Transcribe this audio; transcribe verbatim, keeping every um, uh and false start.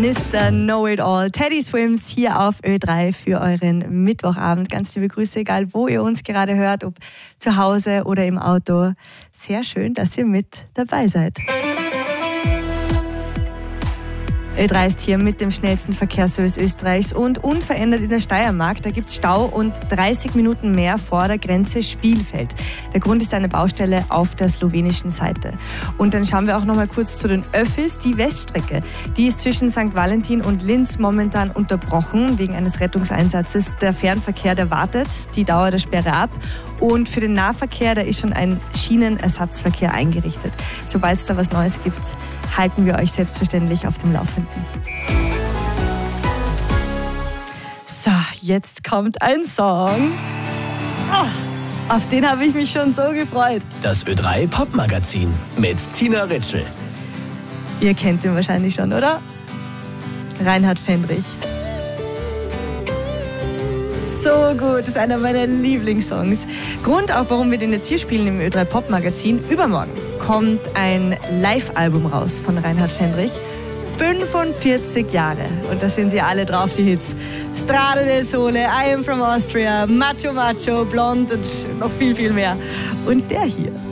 Mister Know-It-All. Teddy Swims hier auf Ö drei für euren Mittwochabend. Ganz liebe Grüße, egal wo ihr uns gerade hört, ob zu Hause oder im Auto. Sehr schön, dass ihr mit dabei seid. Ö drei ist hier mit dem schnellsten Verkehrsservice Österreichs und unverändert in der Steiermark. Da gibt es Stau und dreißig Minuten mehr vor der Grenze Spielfeld. Der Grund ist eine Baustelle auf der slowenischen Seite. Und dann schauen wir auch noch mal kurz zu den Öffis. Die Weststrecke, die ist zwischen Sankt Valentin und Linz momentan unterbrochen wegen eines Rettungseinsatzes. Der Fernverkehr, der wartet die Dauer der Sperre ab. Und für den Nahverkehr, da ist schon ein Schienenersatzverkehr eingerichtet. Sobald es da was Neues gibt, halten wir euch selbstverständlich auf dem Laufenden. So, jetzt kommt ein Song. Oh, auf den habe ich mich schon so gefreut. Das Ö drei Popmagazin mit Tina Ritschl. Ihr kennt ihn wahrscheinlich schon, oder? Reinhard Fendrich. So gut, das ist einer meiner Lieblingssongs. Grund auch, warum wir den jetzt hier spielen im Ö drei Popmagazin. Übermorgen kommt ein Live-Album raus von Reinhard Fendrich. fünfundvierzig Jahre. Und da sind sie alle drauf, die Hits. Strade del Sole, I Am From Austria, Macho Macho, Blond und noch viel, viel mehr. Und der hier